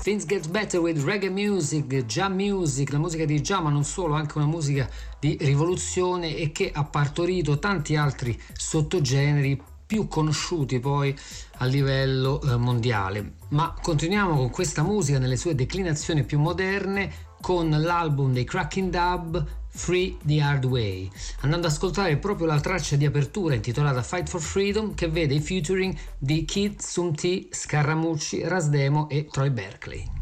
Things Get Better with Reggae Music, Jam Music, la musica di Jam, ma non solo, anche una musica di rivoluzione e che ha partorito tanti altri sottogeneri più conosciuti poi a livello mondiale. Ma continuiamo con questa musica nelle sue declinazioni più moderne con l'album dei Cracking Dub Free the Hard Way, andando ad ascoltare proprio la traccia di apertura intitolata Fight for Freedom, che vede i featuring di Kid, Sum T, Scaramucci, Rasdemo e Troy Berkeley.